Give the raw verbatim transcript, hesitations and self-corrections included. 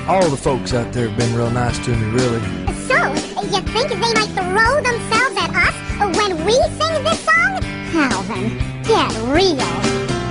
All the folks out there have been real nice to me, really. So, you think they might throw themselves at us when we sing this song? Calvin, get real.